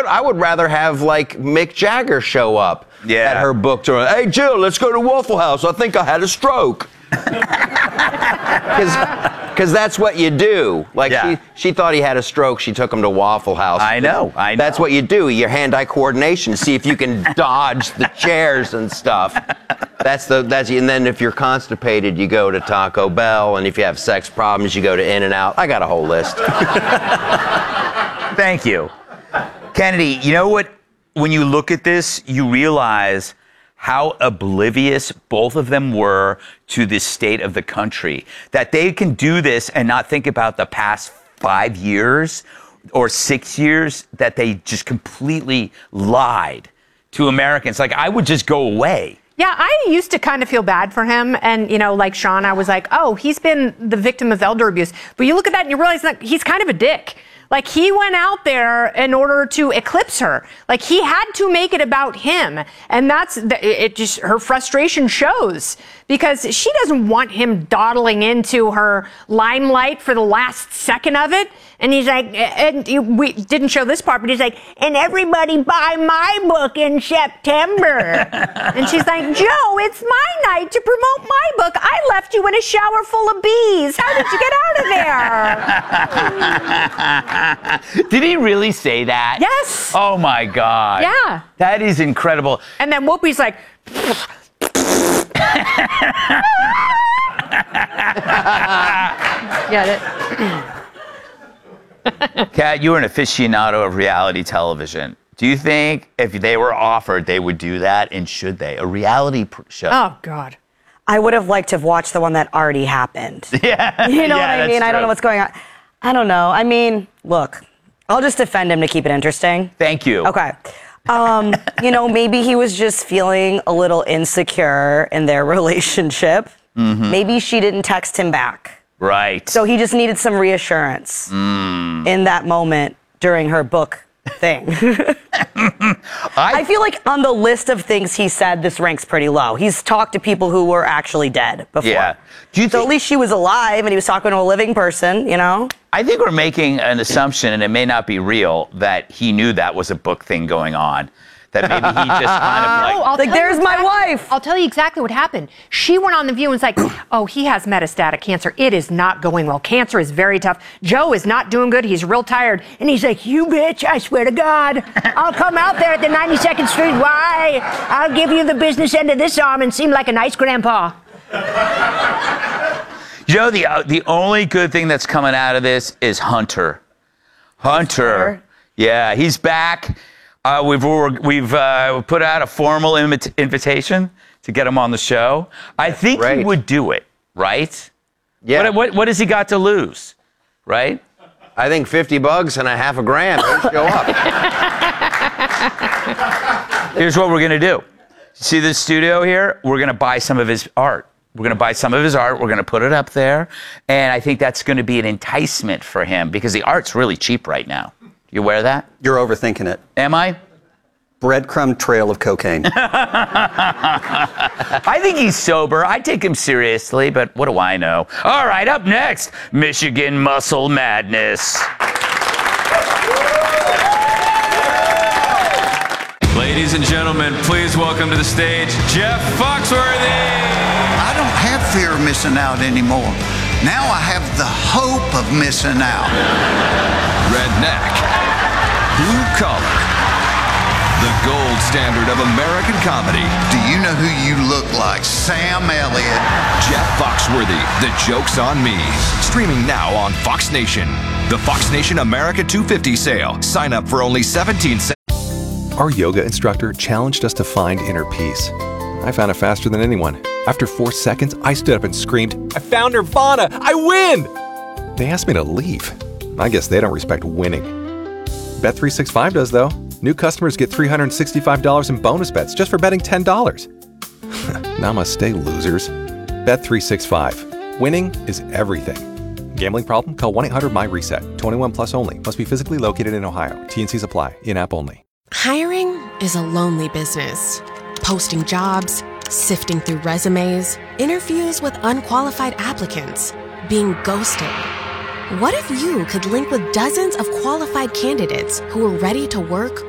I would rather have like Mick Jagger show up at her book tour. Hey, Jill, let's go to Waffle House. I think I had a stroke. Because that's what you do. Like she thought he had a stroke. She took him to Waffle House. I know. That's what you do. Your hand-eye coordination. See if you can dodge the chairs and stuff. And then if you're constipated, you go to Taco Bell, and if you have sex problems, you go to In-N-Out. I got a whole list. Thank you, Kennedy. You know what? When you look at this, you realize how oblivious both of them were to the state of the country. That they can do this and not think about the past 5 years or 6 years that they just completely lied to Americans. Like, I would just go away. Yeah, I used to kind of feel bad for him. And, like Sean, I was like, oh, he's been the victim of elder abuse. But you look at that and you realize that he's kind of a dick. Like, he went out there in order to eclipse her. Like, he had to make it about him. And her frustration shows because she doesn't want him dawdling into her limelight for the last second of it. And he's like, we didn't show this part, but he's like, and everybody buy my book in September. And she's like, Joe, it's my night to promote my book. I left you in a shower full of bees. How did you get out of there? Did he really say that? Yes. Oh, my God. Yeah. That is incredible. And then Whoopi's like... Get it? Kat, you're an aficionado of reality television. Do you think if they were offered, they would do that? And should they? A reality show? Oh, God. I would have liked to have watched the one that already happened. Yeah. You know what I mean? True. I don't know what's going on. I don't know. I mean, look, I'll just defend him to keep it interesting. Thank you. Okay. Maybe he was just feeling a little insecure in their relationship. Mm-hmm. Maybe she didn't text him back. Right. So he just needed some reassurance in that moment during her book thing. I feel like on the list of things he said, this ranks pretty low. He's talked to people who were actually dead before. Yeah. So at least she was alive and he was talking to a living person, I think we're making an assumption, and it may not be real, that he knew that was a book thing going on. That maybe he just kind of there's my wife. I'll tell you exactly what happened. She went on The View and was like, oh, he has metastatic cancer. It is not going well. Cancer is very tough. Joe is not doing good. He's real tired. And he's like, you bitch, I swear to God, I'll come out there at the 92nd Street. Why? I'll give you the business end of this arm and seem like a nice grandpa. The only good thing that's coming out of this is Hunter. Hunter. Yeah, he's back. We've put out a formal invitation to get him on the show. I think he would do it, right? Yeah. What has he got to lose, right? I think $50 and a half a gram. He'll show up. Here's what we're gonna do. See this studio here? We're gonna buy some of his art. We're going to put it up there. And I think that's going to be an enticement for him because the art's really cheap right now. You aware of that? You're overthinking it. Am I? Breadcrumb trail of cocaine. I think he's sober. I take him seriously, but what do I know? All right, up next, Michigan Muscle Madness. Ladies and gentlemen, please welcome to the stage, Jeff Foxworthy. I don't have fear of missing out anymore. Now I have the hope of missing out. Redneck. Blue collar. The gold standard of American comedy. Do you know who you look like? Sam Elliott. Jeff Foxworthy, The Joke's on Me. Streaming now on Fox Nation. The Fox Nation America 250 sale. Sign up for only 17 cents. Our yoga instructor challenged us to find inner peace. I found it faster than anyone. After 4 seconds, I stood up and screamed, I found Nirvana! I win! They asked me to leave. I guess they don't respect winning. Bet365 does, though. New customers get $365 in bonus bets just for betting $10. Namaste, losers. Bet365. Winning is everything. Gambling problem? Call 1-800-MY-RESET. 21 plus only. Must be physically located in Ohio. T&Cs apply. In-app only. Hiring is a lonely business. Posting jobs, sifting through resumes, interviews with unqualified applicants, being ghosted. What if you could link with dozens of qualified candidates who are ready to work